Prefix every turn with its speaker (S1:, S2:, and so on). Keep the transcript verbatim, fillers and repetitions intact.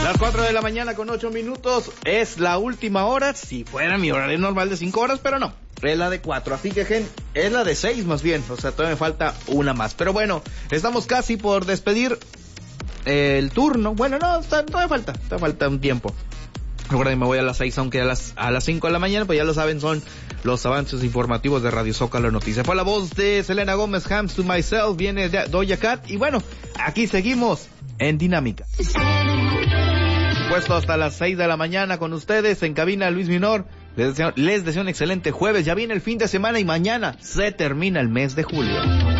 S1: Las cuatro de la mañana con ocho minutos es la última hora, si fuera mi horario normal de cinco horas, pero no, es la de cuatro, así que gen, es la de seis más bien, o sea, todavía me falta una más. Pero bueno, estamos casi por despedir el turno, bueno, no, todavía falta, todavía falta un tiempo. Recuerden, me voy a las seis, aunque a las a las cinco de la mañana, pues ya lo saben, son los avances informativos de Radio Zócalo Noticias. Fue la voz de Selena Gómez, Hams to Myself, viene de Doja Cat, y bueno, aquí seguimos en Dinámica. Puesto hasta las seis de la mañana con ustedes, en cabina Luis Minor, les deseo, les deseo un excelente jueves, ya viene el fin de semana y mañana se termina el mes de julio.